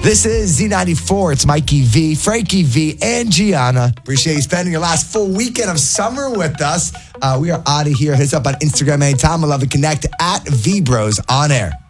This is Z94. It's Mikey V, Frankie V, and Gianna. Appreciate you spending your last full weekend of summer with us. We are out of here. Hit us up on Instagram anytime. I love to connect at VBros on air.